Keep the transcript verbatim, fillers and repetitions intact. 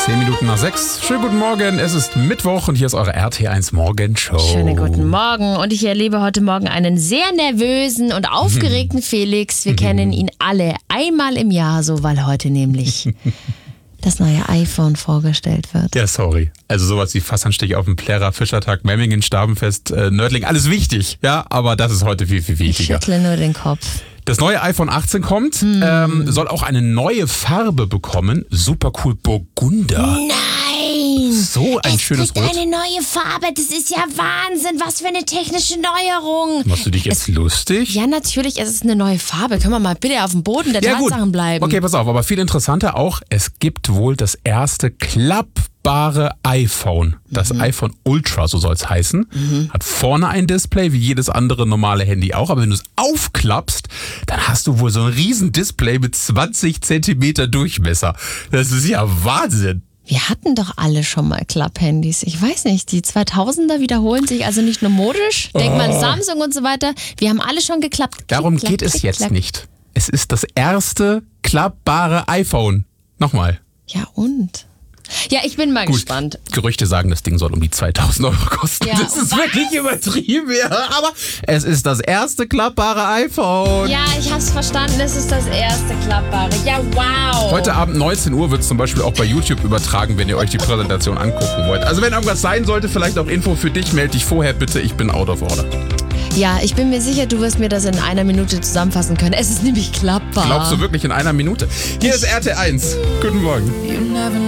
Zehn Minuten nach sechs. Schönen guten Morgen, es ist Mittwoch und hier ist eure R T eins Morgenshow. Schönen guten Morgen und ich erlebe heute Morgen einen sehr nervösen und aufgeregten Felix. Wir kennen ihn alle einmal im Jahr so, weil heute nämlich das neue iPhone vorgestellt wird. Ja, sorry. Also sowas wie Fassanstich auf dem Plärrer, Fischertag, Memmingen, Stabenfest, äh, Nördling, alles wichtig, ja, aber das ist heute viel, viel Ich wichtiger. schüttle nur den Kopf. Das neue iPhone achtzehn kommt, Hm. ähm, soll auch eine neue Farbe bekommen. Super cool, Burgunder. Nein! So ein es schönes kriegt Rot. eine neue Farbe, das ist ja Wahnsinn, was für eine technische Neuerung. Machst du dich jetzt lustig? Ja, natürlich, es ist eine neue Farbe. Können wir mal bitte auf dem Boden der Ja, gut. Tatsachen bleiben? Okay, pass auf, aber viel interessanter auch, es gibt wohl das erste klappbare iPhone. Das Mhm. iPhone Ultra, so soll es heißen. Mhm. Hat vorne ein Display, wie jedes andere normale Handy auch. Aber wenn du es aufklappst, dann hast du wohl so ein riesen Display mit zwanzig Zentimeter Durchmesser. Das ist ja Wahnsinn. Wir hatten doch alle schon mal Klapphandys. Ich weiß nicht, die zweitausender wiederholen sich also nicht nur modisch. Denk mal an Samsung und so weiter. Wir haben alle schon geklappt. Klick, Darum klack, geht es klick, jetzt klack. nicht. Es ist das erste klappbare iPhone. Nochmal. Ja und? Ja, ich bin mal Gut. gespannt. Gerüchte sagen, das Ding soll um die zweitausend Euro kosten. Ja, das ist was? wirklich übertrieben, ja. Aber es ist das erste klappbare iPhone. Ja, ich hab's verstanden. Es ist das erste klappbare. Ja, wow. Heute Abend neunzehn Uhr wird es zum Beispiel auch bei YouTube übertragen, wenn ihr euch die Präsentation angucken wollt. Also wenn irgendwas sein sollte, vielleicht auch Info für dich, melde dich vorher bitte. Ich bin out of order. Ja, ich bin mir sicher, du wirst mir das in einer Minute zusammenfassen können. Es ist nämlich klappbar. Glaubst du wirklich in einer Minute? Hier ist R T eins. Guten Morgen.